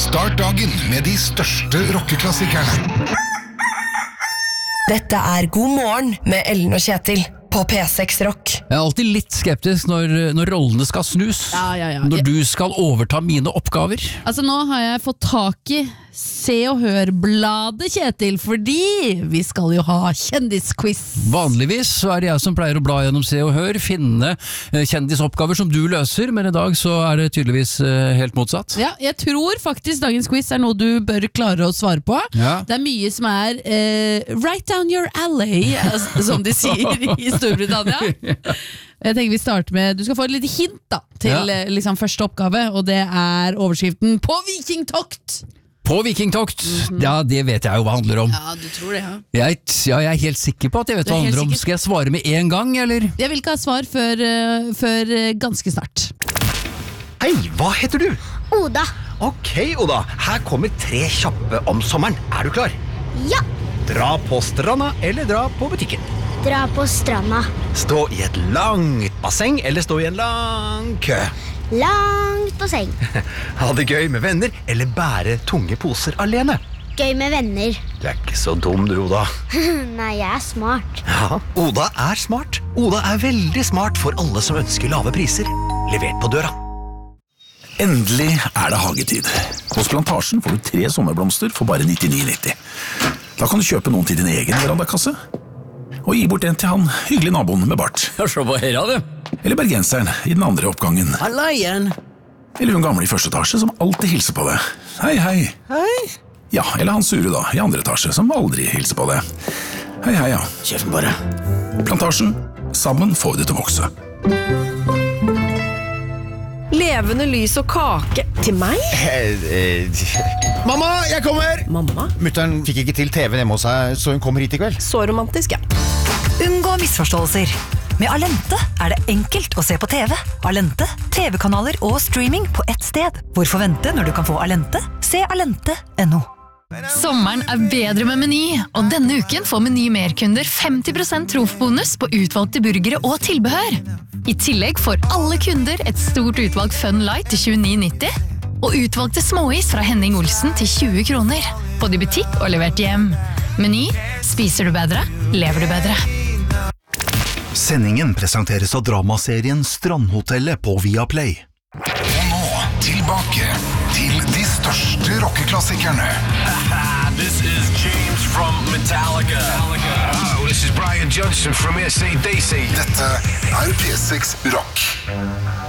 Start dagen med de største rockeklassikerne. Dette God morgen med Ellen og Kjetil på P6 Rock. Jeg alltid litt skeptisk når rollene skal snus. Ja. Når du skal overta mine oppgaver. Altså nå har jeg fått tak i Se og Hør-bladet, Kjetil, fordi vi skal jo ha kjendisquiz. Vanligvis så det jeg som pleier å bla gjennom Se og Hør, finne kjendisoppgaver som du løser, men i dag så det tydeligvis helt motsatt. Ja, jeg tror faktisk dagens quiz noe du bør klare å svare på. Ja. Det mye som right down your alley, som de sier i Storbritannia. Jeg tenker vi starter med, du skal få et lite hint da, til liksom første oppgave, og det overskriften På vikingtokt! På vikingtokt, ja det vet jeg jo hva handler om. Ja, du tror det, ja. Jeg er helt sikker på at jeg vet hva det handler om. Skal jeg svare med en gang, eller? Jeg vil ikke ha svar før ganske snart. Hei, hva heter du? Oda. Ok, Oda, her kommer 3 kjappe om sommeren. Du klar? Ja. Dra på stranda eller dra på butikken? Dra på stranda. Stå i et langt basseng eller stå i en lang kø? Langt basseng. Ha det gøy med venner eller bære tunge poser alene? Gøy med venner. Du ikke så dum du, Oda. Nei, jeg smart. Ja, Oda smart. Oda veldig smart for alle som ønsker lave priser. Levert på døra. Endelig det hagetid. Hos Plantasjen får du 3 sommerblomster for bare 99,90. Da kan du kjøpe noen til din egen verandakasse. Og gi bort en til han hyggelig naboen med bart. Ja, se på her, du. Eller bergenseren i den andre oppgangen. Halla igjen. Eller hun gamle i første etasje som alltid hilser på deg. Hei, hei. Hei. Ja, eller han sure da, i andre etasje som aldri hilser på deg. Hei, hei, ja. Kjeften bare. Plantasjen. Sammen får vi det til å vokse. Levende lys og kake til meg? Mamma, jeg kommer! Mamma? Mutteren fikk ikke til TV hjemme hos seg, så hun kommer hit i kveld. Så romantisk, ja. Unngå misforståelser. Med Alente det enkelt å se på TV. Alente, TV-kanaler og streaming på ett sted. Hvorfor vente når du kan få Alente? Se alente.no. Sommeren bedre med Meny, og denne uken får Meny merkunder 50% trofbonus på utvalgte burgere og tilbehør. I tillegg får alle kunder et stort utvalg Fun Light til 29,90, og utvalgte småis fra Henning Olsen til 20 kroner. Både i butikk og levert hjem. Meny, spiser du bedre, lever du bedre. Sendingen presenteres av dramaserien Strandhotellet på Viaplay. Og nå, tilbake til de største rockeklassikerne. This is James from Metallica. Oh, this is Brian Johnson from AC/DC. Dette P6 Rock.